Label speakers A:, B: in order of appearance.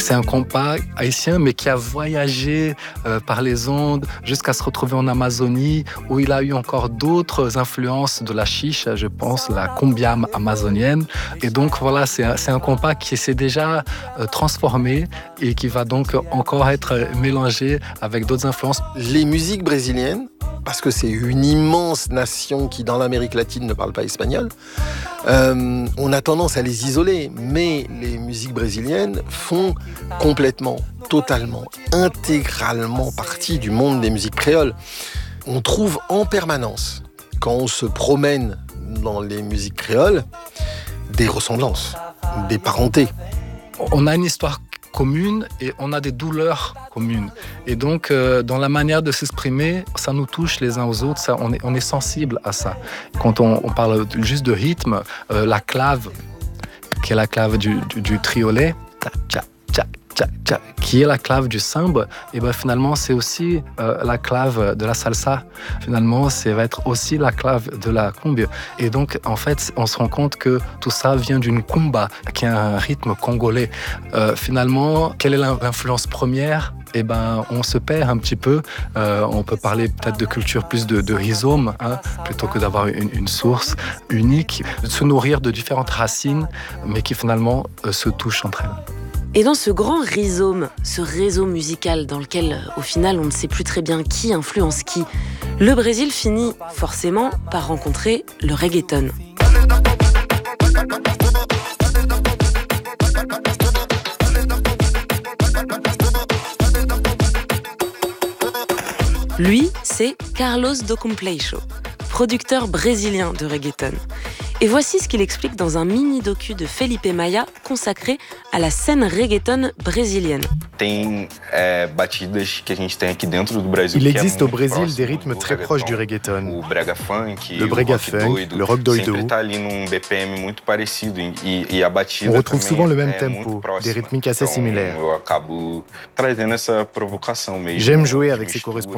A: C'est un compas haïtien, mais qui a voyagé par les ondes jusqu'à se retrouver en Amazonie, où il a eu encore d'autres influences de la chicha, je pense, la cumbia amazonienne. Et donc voilà, c'est un compas qui s'est déjà transformé et qui va donc encore être mélangé avec d'autres influences.
B: Les musiques brésiliennes, parce que c'est une immense nation qui, dans l'Amérique latine, ne parle pas espagnol, on a tendance à les isoler. Mais les musiques brésiliennes font complètement, totalement, intégralement partie du monde des musiques créoles. On trouve en permanence, quand on se promène dans les musiques créoles, des ressemblances, des parentés.
A: On a une histoire commune et on a des douleurs communes. Et donc, dans la manière de s'exprimer, ça nous touche les uns aux autres, ça, on est sensible à ça. Quand on parle juste de rythme, la clave, qui est la clave du triolet, qui est la clave du sambre, et ben finalement c'est aussi la clave de la salsa. Finalement, ça va être aussi la clave de la cumbia. Et donc en fait, on se rend compte que tout ça vient d'une kumba, qui est un rythme congolais. Finalement, quelle est l'influence première? Eh ben, on se perd un petit peu. On peut parler peut-être de culture plus de rhizome, plutôt que d'avoir une source unique, de se nourrir de différentes racines, mais qui finalement se touchent entre elles.
C: Et dans ce grand rhizome, ce réseau musical dans lequel, au final, on ne sait plus très bien qui influence qui, le Brésil finit forcément par rencontrer le reggaeton. Lui, c'est Carlos do Compleixo, producteur brésilien de reggaeton. Et voici ce qu'il explique dans un mini-docu de Felipe Maia consacré à la scène reggaeton brésilienne.
D: Il existe au Brésil des rythmes très proches du reggaeton. Le brega funk, le rock doldo. On retrouve souvent le même tempo, des rythmiques assez similaires. J'aime jouer avec ces correspondances.